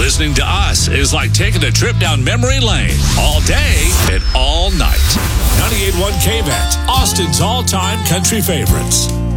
Listening to us is like taking a trip down memory lane all day and all night. 98.1 KVET, Austin's all-time country favorites.